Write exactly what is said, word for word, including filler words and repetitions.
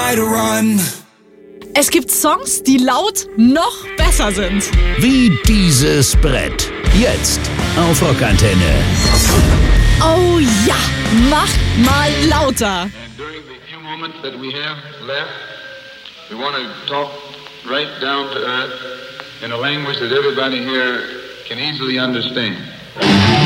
try to run. Es gibt Songs, die laut noch besser sind. Wie dieses Brett. Jetzt auf Rockantenne. Oh ja, mach mal lauter. And during the few moments that we have left, we want to talk right down to earth in a language that everybody here can easily understand.